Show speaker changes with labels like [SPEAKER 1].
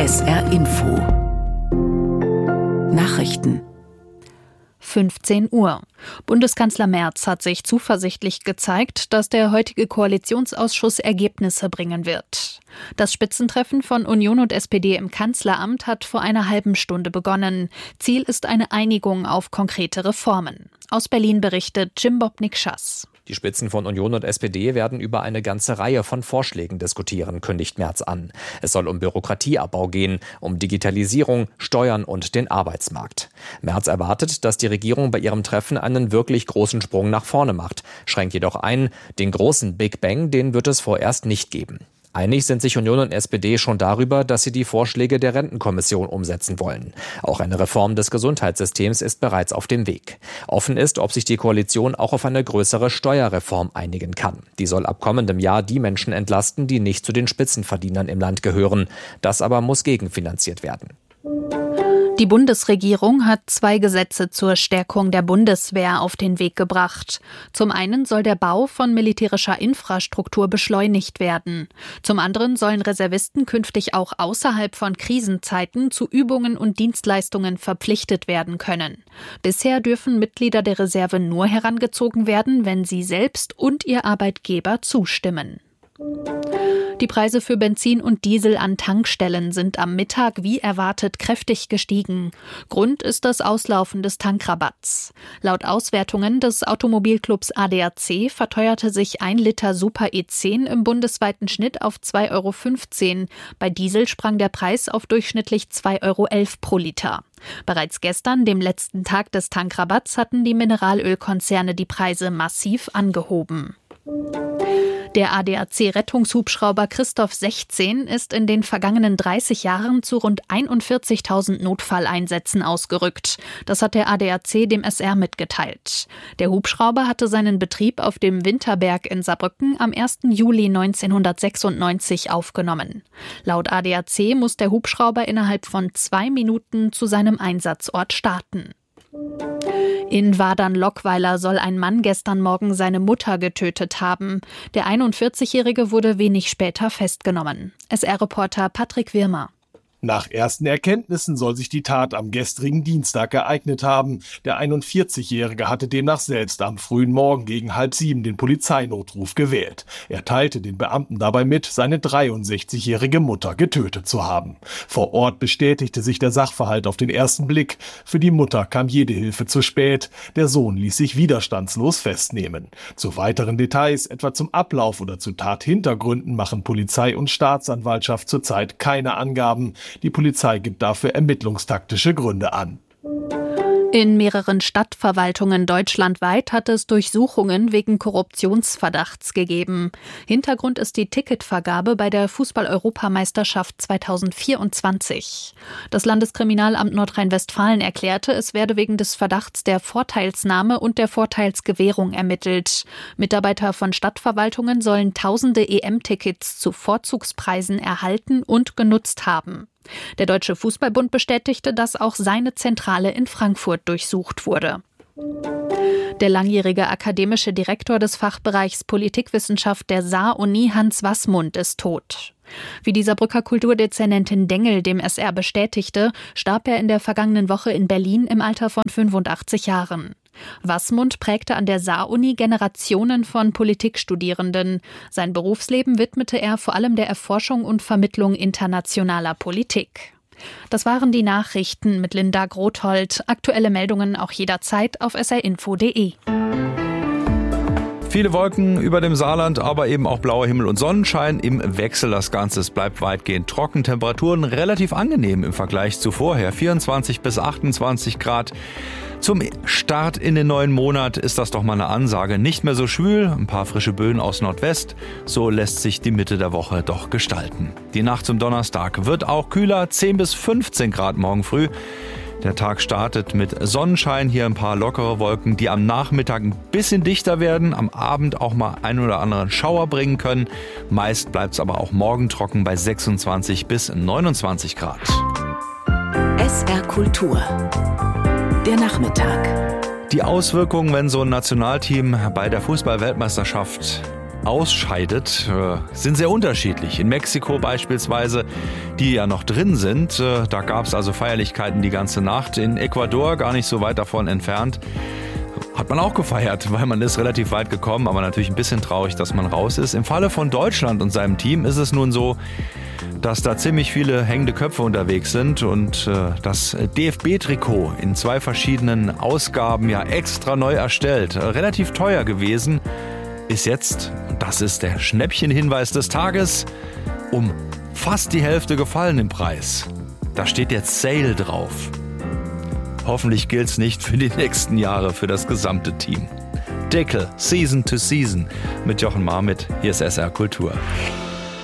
[SPEAKER 1] SR Info Nachrichten
[SPEAKER 2] 15 Uhr. Bundeskanzler Merz hat sich zuversichtlich gezeigt, dass der heutige Koalitionsausschuss Ergebnisse bringen wird. Das Spitzentreffen von Union und SPD im Kanzleramt hat vor einer halben Stunde begonnen. Ziel ist eine Einigung auf konkrete Reformen. Aus Berlin berichtet Jim Bobnik-Schass.
[SPEAKER 3] Die Spitzen von Union und SPD werden über eine ganze Reihe von Vorschlägen diskutieren, kündigt Merz an. Es soll um Bürokratieabbau gehen, um Digitalisierung, Steuern und den Arbeitsmarkt. Merz erwartet, dass die Regierung bei ihrem Treffen einen wirklich großen Sprung nach vorne macht, schränkt jedoch ein, den großen Big Bang, den wird es vorerst nicht geben. Einig sind sich Union und SPD schon darüber, dass sie die Vorschläge der Rentenkommission umsetzen wollen. Auch eine Reform des Gesundheitssystems ist bereits auf dem Weg. Offen ist, ob sich die Koalition auch auf eine größere Steuerreform einigen kann. Die soll ab kommendem Jahr die Menschen entlasten, die nicht zu den Spitzenverdienern im Land gehören. Das aber muss gegenfinanziert werden.
[SPEAKER 2] Die Bundesregierung hat 2 Gesetze zur Stärkung der Bundeswehr auf den Weg gebracht. Zum einen soll der Bau von militärischer Infrastruktur beschleunigt werden. Zum anderen sollen Reservisten künftig auch außerhalb von Krisenzeiten zu Übungen und Dienstleistungen verpflichtet werden können. Bisher dürfen Mitglieder der Reserve nur herangezogen werden, wenn sie selbst und ihr Arbeitgeber zustimmen. Die Preise für Benzin und Diesel an Tankstellen sind am Mittag wie erwartet kräftig gestiegen. Grund ist das Auslaufen des Tankrabatts. Laut Auswertungen des Automobilclubs ADAC verteuerte sich 1 Liter Super E10 im bundesweiten Schnitt auf 2,15 €. Bei Diesel sprang der Preis auf durchschnittlich 2,11 € pro Liter. Bereits gestern, dem letzten Tag des Tankrabatts, hatten die Mineralölkonzerne die Preise massiv angehoben. Der ADAC-Rettungshubschrauber Christoph 16 ist in den vergangenen 30 Jahren zu rund 41.000 Notfalleinsätzen ausgerückt. Das hat der ADAC dem SR mitgeteilt. Der Hubschrauber hatte seinen Betrieb auf dem Winterberg in Saarbrücken am 1. Juli 1996 aufgenommen. Laut ADAC muss der Hubschrauber innerhalb von 2 Minuten zu seinem Einsatzort starten. In Wadern-Lockweiler soll ein Mann gestern Morgen seine Mutter getötet haben. Der 41-Jährige wurde wenig später festgenommen. SR-Reporter Patrick Wirmer.
[SPEAKER 4] Nach ersten Erkenntnissen soll sich die Tat am gestrigen Dienstag ereignet haben. Der 41-Jährige hatte demnach selbst am frühen Morgen gegen 6:30 den Polizeinotruf gewählt. Er teilte den Beamten dabei mit, seine 63-jährige Mutter getötet zu haben. Vor Ort bestätigte sich der Sachverhalt auf den ersten Blick. Für die Mutter kam jede Hilfe zu spät. Der Sohn ließ sich widerstandslos festnehmen. Zu weiteren Details, etwa zum Ablauf oder zu Tathintergründen, machen Polizei und Staatsanwaltschaft zurzeit keine Angaben. Die Polizei gibt dafür ermittlungstaktische Gründe an.
[SPEAKER 2] In mehreren Stadtverwaltungen deutschlandweit hat es Durchsuchungen wegen Korruptionsverdachts gegeben. Hintergrund ist die Ticketvergabe bei der Fußball-Europameisterschaft 2024. Das Landeskriminalamt Nordrhein-Westfalen erklärte, es werde wegen des Verdachts der Vorteilsnahme und der Vorteilsgewährung ermittelt. Mitarbeiter von Stadtverwaltungen sollen tausende EM-Tickets zu Vorzugspreisen erhalten und genutzt haben. Der Deutsche Fußballbund bestätigte, dass auch seine Zentrale in Frankfurt durchsucht wurde. Der langjährige akademische Direktor des Fachbereichs Politikwissenschaft der Saar-Uni, Hans Waßmund, ist tot. Wie die Saarbrücker Kulturdezernentin Dengel dem SR bestätigte, starb er in der vergangenen Woche in Berlin im Alter von 85 Jahren. Waßmund prägte an der Saar-Uni Generationen von Politikstudierenden. Sein Berufsleben widmete er vor allem der Erforschung und Vermittlung internationaler Politik. Das waren die Nachrichten mit Linda Grothold. Aktuelle Meldungen auch jederzeit auf srinfo.de.
[SPEAKER 5] Viele Wolken über dem Saarland, aber eben auch blauer Himmel und Sonnenschein im Wechsel. Das Ganze bleibt weitgehend trocken. Temperaturen relativ angenehm im Vergleich zu vorher. 24 bis 28 Grad. Zum Start in den neuen Monat ist das doch mal eine Ansage. Nicht mehr so schwül, ein paar frische Böen aus Nordwest. So lässt sich die Mitte der Woche doch gestalten. Die Nacht zum Donnerstag wird auch kühler. 10 bis 15 Grad morgen früh. Der Tag startet mit Sonnenschein, hier ein paar lockere Wolken, die am Nachmittag ein bisschen dichter werden, am Abend auch mal ein oder anderen Schauer bringen können. Meist bleibt es aber auch morgen trocken bei 26 bis 29 Grad.
[SPEAKER 1] SR Kultur. Der Nachmittag.
[SPEAKER 5] Die Auswirkungen, wenn so ein Nationalteam bei der Fußball-Weltmeisterschaft ausscheidet, sind sehr unterschiedlich. In Mexiko beispielsweise, die ja noch drin sind, da gab es also Feierlichkeiten die ganze Nacht. In Ecuador, gar nicht so weit davon entfernt, hat man auch gefeiert, weil man ist relativ weit gekommen, aber natürlich ein bisschen traurig, dass man raus ist. Im Falle von Deutschland und seinem Team ist es nun so, dass da ziemlich viele hängende Köpfe unterwegs sind und das DFB-Trikot in 2 verschiedenen Ausgaben ja extra neu erstellt, relativ teuer gewesen, ist jetzt, und das ist der Schnäppchenhinweis des Tages, um fast die Hälfte gefallen im Preis. Da steht jetzt Sale drauf. Hoffentlich gilt's nicht für die nächsten Jahre für das gesamte Team. Deckel, Season to Season mit Jochen Marmit. Hier ist SR Kultur.